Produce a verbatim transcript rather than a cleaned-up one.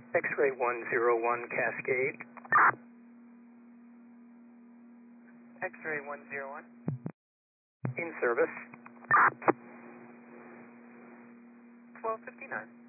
X-ray one zero one Cascade. X-ray one zero one. In service. twelve fifty-nine.